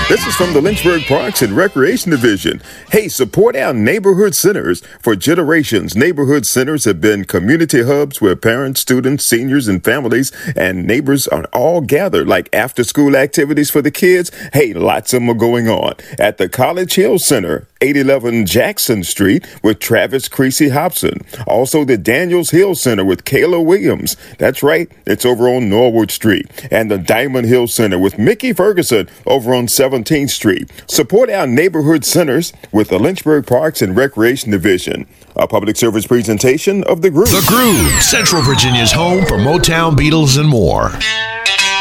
This is from the Lynchburg Parks and Recreation Division. Hey, support our neighborhood centers. For generations, neighborhood centers have been community hubs where parents, students, seniors, and families and neighbors are all gathered, like after-school activities for the kids. Hey, lots of them are going on at the College Hill Center, 811 Jackson Street with Travis Creasy Hobson. Also, the Daniels Hill Center with Kayla Williams. That's right, it's over on Norwood Street. And the Diamond Hill Center with Mickey Ferguson over on 17th Street. Support our neighborhood centers with the Lynchburg Parks and Recreation Division. A public service presentation of The Groove. The Groove, Central Virginia's home for Motown, Beatles, and more.